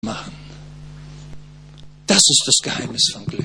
machen. Das ist das Geheimnis von Glück.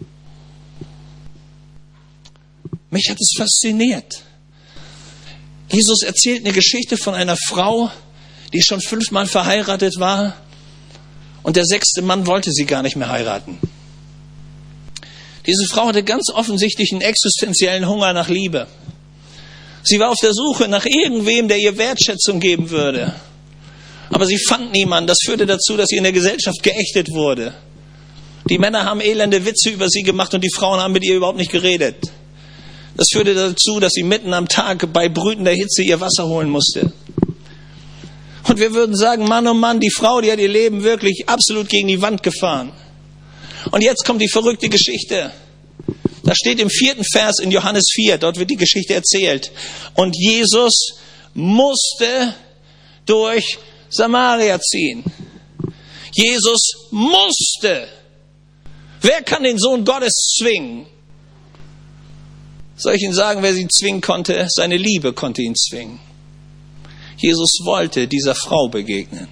Mich hat es fasziniert. Jesus erzählt eine Geschichte von einer Frau, die schon 5-mal verheiratet war und der 6. Mann wollte sie gar nicht mehr heiraten. Diese Frau hatte ganz offensichtlich einen existenziellen Hunger nach Liebe. Sie war auf der Suche nach irgendwem, der ihr Wertschätzung geben würde. Aber sie fand niemanden. Das führte dazu, dass sie in der Gesellschaft geächtet wurde. Die Männer haben elende Witze über sie gemacht und die Frauen haben mit ihr überhaupt nicht geredet. Das führte dazu, dass sie mitten am Tag bei brütender Hitze ihr Wasser holen musste. Und wir würden sagen, Mann, oh Mann, die Frau, die hat ihr Leben wirklich absolut gegen die Wand gefahren. Und jetzt kommt die verrückte Geschichte. Da steht im 4. Vers in Johannes 4, dort wird die Geschichte erzählt. Und Jesus musste durch Samaria ziehen. Jesus musste. Wer kann den Sohn Gottes zwingen? Soll ich Ihnen sagen, wer sie zwingen konnte? Seine Liebe konnte ihn zwingen. Jesus wollte dieser Frau begegnen.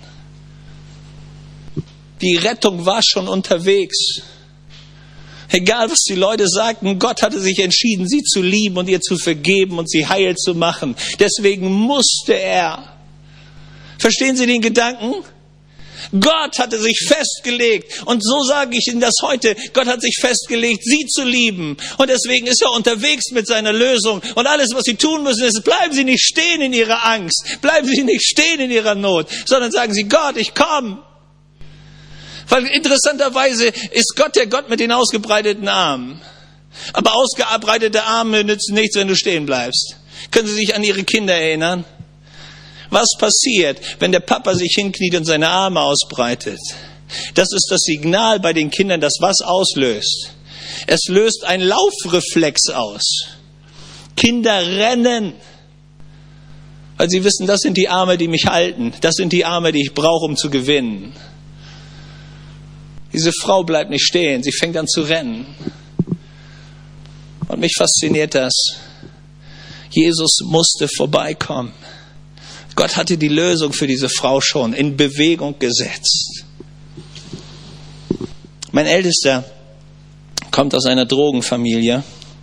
Die Rettung war schon unterwegs. Egal, was die Leute sagten, Gott hatte sich entschieden, sie zu lieben und ihr zu vergeben und sie heil zu machen. Deswegen musste er. Verstehen Sie den Gedanken? Gott hatte sich festgelegt, und so sage ich Ihnen das heute, Gott hat sich festgelegt, Sie zu lieben. Und deswegen ist er unterwegs mit seiner Lösung. Und alles, was Sie tun müssen, ist, bleiben Sie nicht stehen in Ihrer Angst, bleiben Sie nicht stehen in Ihrer Not, sondern sagen Sie, Gott, ich komme. Weil interessanterweise ist Gott der Gott mit den ausgebreiteten Armen. Aber ausgebreitete Arme nützen nichts, wenn du stehen bleibst. Können Sie sich an Ihre Kinder erinnern? Was passiert, wenn der Papa sich hinkniet und seine Arme ausbreitet? Das ist das Signal bei den Kindern, das was auslöst. Es löst einen Laufreflex aus. Kinder rennen, weil sie wissen, das sind die Arme, die mich halten. Das sind die Arme, die ich brauche, um zu gewinnen. Diese Frau bleibt nicht stehen, sie fängt an zu rennen. Und mich fasziniert das. Jesus musste vorbeikommen. Gott hatte die Lösung für diese Frau schon in Bewegung gesetzt. Mein Ältester kommt aus einer Drogenfamilie.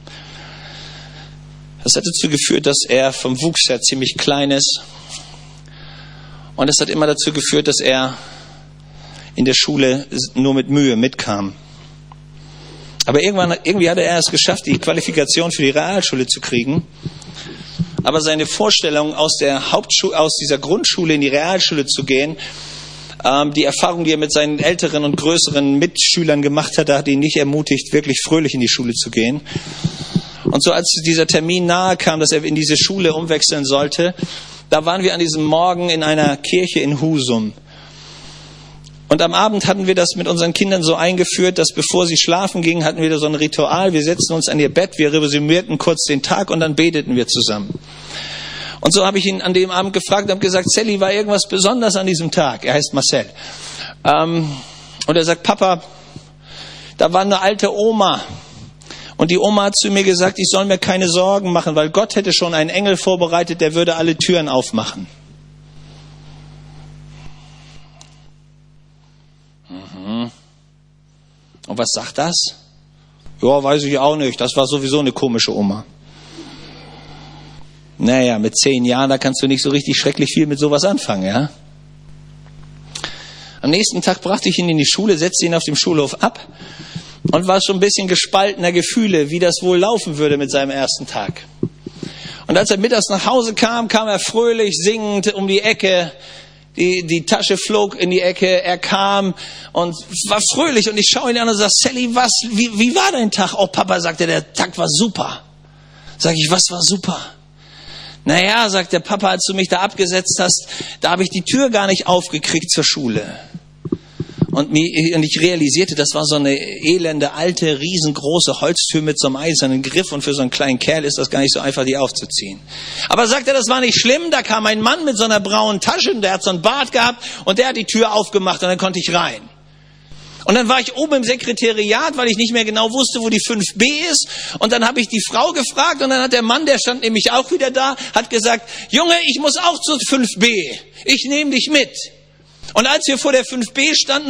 Das hat dazu geführt, dass er vom Wuchs her ziemlich klein ist. Und es hat immer dazu geführt, dass er in der Schule nur mit Mühe mitkam. Aber irgendwie hatte er es geschafft, die Qualifikation für die Realschule zu kriegen. Aber seine Vorstellung, aus dieser Grundschule in die Realschule zu gehen, die Erfahrung, die er mit seinen älteren und größeren Mitschülern gemacht hat, hat ihn nicht ermutigt, wirklich fröhlich in die Schule zu gehen. Und so als dieser Termin nahe kam, dass er in diese Schule umwechseln sollte, da waren wir an diesem Morgen in einer Kirche in Husum. Und am Abend hatten wir das mit unseren Kindern so eingeführt, dass bevor sie schlafen gingen, hatten wir da so ein Ritual. Wir setzten uns an ihr Bett, wir resümierten kurz den Tag und dann beteten wir zusammen. Und so habe ich ihn an dem Abend gefragt und habe gesagt, Sally, war irgendwas besonders an diesem Tag? Er heißt Marcel. Und er sagt, Papa, da war eine alte Oma. Und die Oma hat zu mir gesagt, ich soll mir keine Sorgen machen, weil Gott hätte schon einen Engel vorbereitet, der würde alle Türen aufmachen. Und was sagt das? Ja, weiß ich auch nicht. Das war sowieso eine komische Oma. Naja, mit 10 Jahren, da kannst du nicht so richtig schrecklich viel mit sowas anfangen, ja? Am nächsten Tag brachte ich ihn in die Schule, setzte ihn auf dem Schulhof ab und war schon ein bisschen gespaltener Gefühle, wie das wohl laufen würde mit seinem ersten Tag. Und als er mittags nach Hause kam, kam er fröhlich singend um die Ecke. Die Tasche flog in die Ecke, er kam und war fröhlich und ich schaue ihn an und sage, Sally, wie war dein Tag? Oh Papa, sagte der Tag war super. Sag ich, was war super? Naja, sagt der Papa, als du mich da abgesetzt hast, da habe ich die Tür gar nicht aufgekriegt zur Schule. Und ich realisierte, das war so eine elende, alte, riesengroße Holztür mit so einem eisernen Griff und für so einen kleinen Kerl ist das gar nicht so einfach, die aufzuziehen. Aber sagt er, das war nicht schlimm, da kam ein Mann mit so einer braunen Tasche, der hat so einen Bart gehabt und der hat die Tür aufgemacht und dann konnte ich rein. Und dann war ich oben im Sekretariat, weil ich nicht mehr genau wusste, wo die 5b ist. Und dann habe ich die Frau gefragt und dann hat der Mann, der stand nämlich auch wieder da, hat gesagt, Junge, ich muss auch zur 5b. Ich nehme dich mit. Und als wir vor der 5b standen,